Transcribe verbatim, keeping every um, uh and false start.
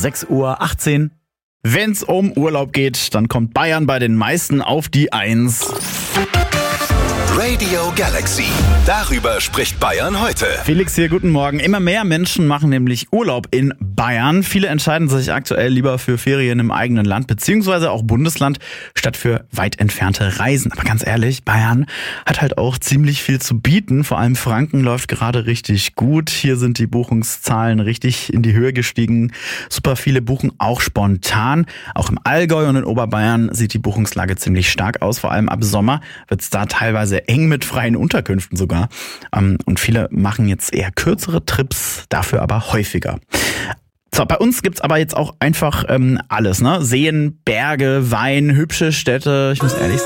sechs Uhr achtzehn. Wenn's um Urlaub geht, dann kommt Bayern bei den meisten auf die Eins. Radio Galaxy. Darüber spricht Bayern heute. Felix hier, guten Morgen. Immer mehr Menschen machen nämlich Urlaub in Bayern. Viele entscheiden sich aktuell lieber für Ferien im eigenen Land beziehungsweise auch Bundesland statt für weit entfernte Reisen. Aber ganz ehrlich, Bayern hat halt auch ziemlich viel zu bieten. Vor allem Franken läuft gerade richtig gut. Hier sind die Buchungszahlen richtig in die Höhe gestiegen. Super viele buchen auch spontan. Auch im Allgäu und in Oberbayern sieht die Buchungslage ziemlich stark aus. Vor allem ab Sommer wird es da teilweise eng mit freien Unterkünften sogar. Und viele machen jetzt eher kürzere Trips, dafür aber häufiger. So, bei uns gibt's aber jetzt auch einfach ähm, alles, ne? Seen, Berge, Wein, hübsche Städte. Ich muss ehrlich sagen,